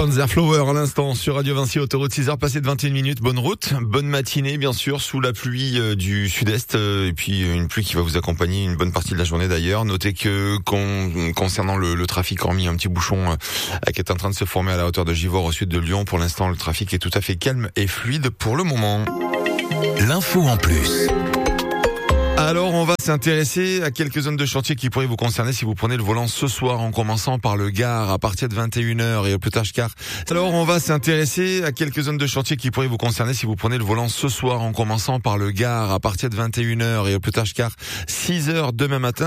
Panzerflower à l'instant sur Radio Vinci, autoroute 6h passé de 21 minutes. Bonne route, bonne matinée bien sûr, sous la pluie du sud-est et puis une pluie qui va vous accompagner une bonne partie de la journée d'ailleurs. Notez que concernant le trafic, hormis un petit bouchon qui est en train de se former à la hauteur de Givors au sud de Lyon, pour l'instant le trafic est tout à fait calme et fluide pour le moment. L'info en plus. Alors, on va s'intéresser à quelques zones de chantier qui pourraient vous concerner si vous prenez le volant ce soir, en commençant par le Gard à partir de 21h et au plus tard car. Alors, on va s'intéresser à quelques zones de chantier qui pourraient vous concerner si vous prenez le volant ce soir, en commençant par le Gard à partir de 21h et au plus tard car 6h demain matin.